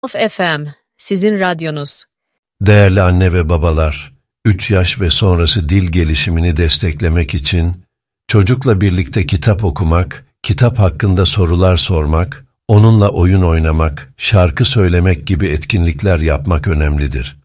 Of FM, sizin radyonuz. Değerli anne ve babalar, 3 yaş ve sonrası dil gelişimini desteklemek için çocukla birlikte kitap okumak, kitap hakkında sorular sormak, onunla oyun oynamak, şarkı söylemek gibi etkinlikler yapmak önemlidir.